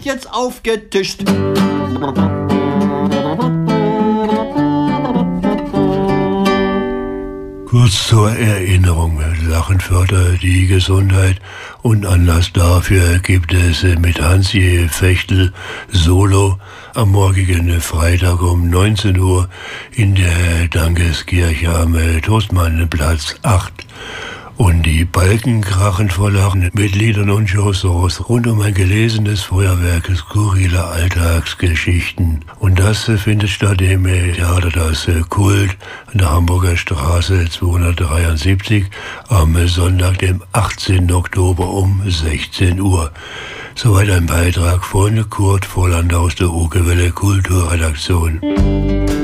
jetzt aufgetischt. Kurz zur Erinnerung, Lachen fördert die Gesundheit und Anlass dafür gibt es mit Hans-J. Fechtel Solo am morgigen Freitag um 19 Uhr in der Dankeskirche am Toastmannplatz 8. Und die Balken krachen vor Lachen mit Liedern und Shows rund um ein gelesenes Feuerwerk skurrile Alltagsgeschichten. Und das findet statt im Theater Das Kult an der Hamburger Straße 273 am Sonntag, dem 18. Oktober um 16 Uhr. Soweit ein Beitrag von Kurt Volland aus der Urgewelle Kulturredaktion.